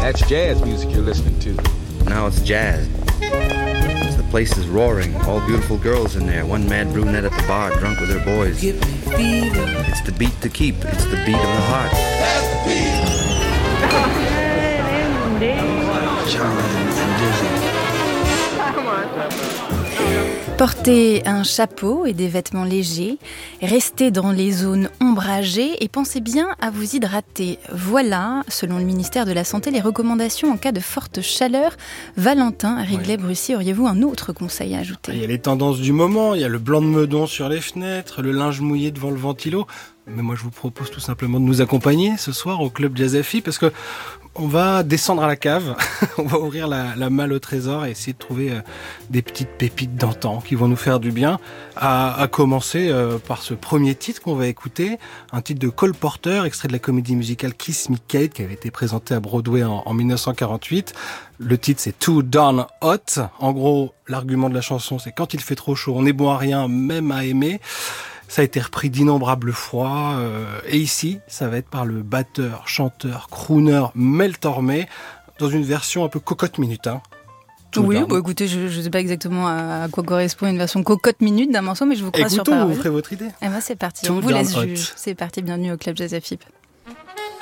That's jazz music you're listening to. Now it's jazz. The place is roaring. All beautiful girls in there. One mad brunette at the bar, drunk with her boys. It's the beat to keep. It's the beat of the heart. That's the beat. Portez un chapeau et des vêtements légers, restez dans les zones ombragées et pensez bien à vous hydrater. Voilà, selon le ministère de la Santé, les recommandations en cas de forte chaleur. Valentin Riglet-Brussy, auriez-vous un autre conseil à ajouter ? Il y a les tendances du moment, il y a le blanc de meudon sur les fenêtres, le linge mouillé devant le ventilo. Mais moi, je vous propose tout simplement de nous accompagner ce soir au Club Jazz FI parce que on va descendre à la cave, on va ouvrir la malle au trésor et essayer de trouver des petites pépites d'antan qui vont nous faire du bien. À commencer par ce premier titre qu'on va écouter, un titre de Cole Porter, extrait de la comédie musicale Kiss Me Kate qui avait été présentée à Broadway en 1948. Le titre, c'est Too Darn Hot. En gros, l'argument de la chanson, c'est quand il fait trop chaud, on est bon à rien, même à aimer. Ça a été repris d'innombrables fois. Et ici, ça va être par le batteur, chanteur, crooner Mel Tormé, dans une version un peu cocotte minute. Oui, écoutez, je ne sais pas exactement à quoi correspond une version cocotte minute d'un morceau, mais je vous crois sur parole. Vous ferez votre idée. Eh ben, c'est parti, on vous laisse juger. C'est parti, bienvenue au Club Jazz FIP.